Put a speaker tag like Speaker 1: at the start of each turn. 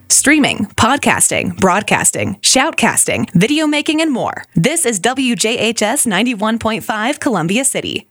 Speaker 1: Streaming, podcasting, broadcasting, shoutcasting, video making, and more. This is WJHS 91.5 Columbia City.